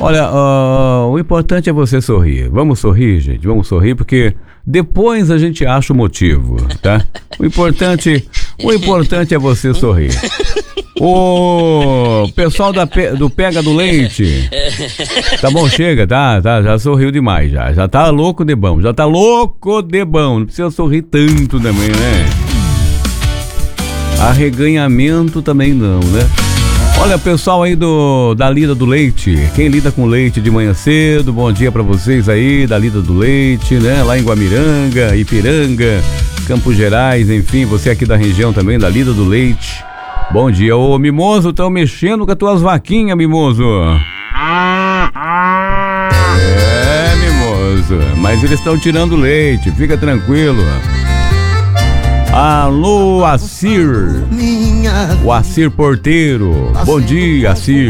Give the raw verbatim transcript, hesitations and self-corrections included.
Olha, uh, o importante é você sorrir. Vamos sorrir, gente, vamos sorrir, porque depois a gente acha o motivo, tá? O importante, o importante é você sorrir. O pessoal da pe, do Pega do Leite. Tá bom, chega, tá, tá, já sorriu demais, já, já tá louco de bom, já tá louco de bom, não precisa sorrir tanto também, né? Arreganhamento também não, né? Olha, pessoal aí do, da Lida do Leite, quem lida com leite de manhã cedo, bom dia pra vocês aí, da Lida do Leite, né? Lá em Guamiranga, Ipiranga, Campos Gerais, enfim, você aqui da região também, da Lida do Leite. Bom dia, ô Mimoso, estão mexendo com as tuas vaquinhas, Mimoso. É, Mimoso, mas eles estão tirando leite, fica tranquilo. Alô, Acir, o Acir Porteiro, bom dia, Acir.